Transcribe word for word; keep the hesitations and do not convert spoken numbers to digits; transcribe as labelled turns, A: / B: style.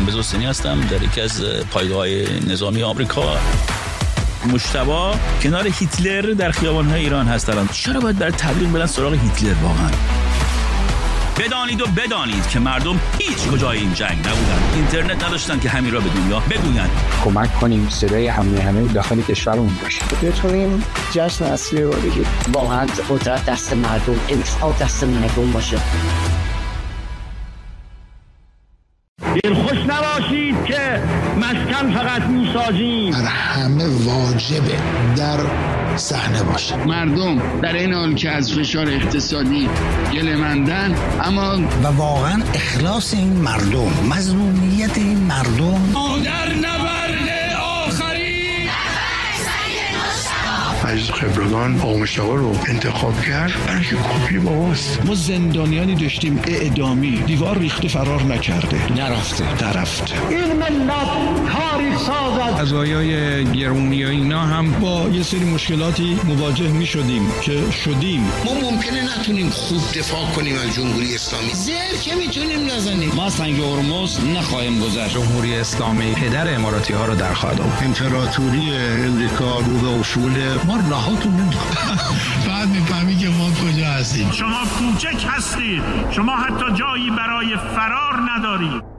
A: کامبیز حسینی هستم در یکی از پایگاه‌های نظامی آمریکا. مجتبی کنار هیتلر در خیابان‌های ایران هستند. چرا باید برای تبلیغ برن سراغ هیتلر واقعا؟ بدانید و بدانید که مردم هیچ کجای این جنگ نبودن. اینترنت نداشتن که همین را به دنیا بگویند.
B: کمک کنیم صدای همه همه داخل کشورمون باشه.
C: بتونیم جشن اصلی رو بگیریم.
D: واقعا قدرت دست مردم، انتخاب دست مردم باشه.
E: دلخوش نباشید که مسکن فقط میسازیم.
F: بر همه واجبه در صحنه باشه.
G: مردم در این حال که از فشار اقتصادی گله‌مندن، اما
H: و واقعا اخلاص این مردم، مظلومیت این مردم
G: در نبرد آخری
F: از خبرگان آقا مشتاق رو انتخاب کرد. برای که کپی باباست.
I: ما زندانیانی داشتیم اعدامی، دیوار ریخته فرار نکرده، نرفته نرفته.
E: این ملت تاریخ سازد.
I: قضایای گرونی و اینا هم با یه سری مشکلاتی مواجه می شدیم که شدیم.
H: ما ممکنه نتونیم خوب دفاع کنیم از جمهوری اسلامی، زر که میتونیم نزنیم.
I: ما از تنگ هرمز نخواهیم گذشت.
B: جمهوری اسلامی پدر اماراتی ها رو در خواهد آورد.
F: امپراتوری امریکا رو به اصول ما راهاتون نمیخواد. بعد میفهمی که ما کجا هستیم.
E: شما کوچک هستید. شما حتی جایی برای فرار ندارید.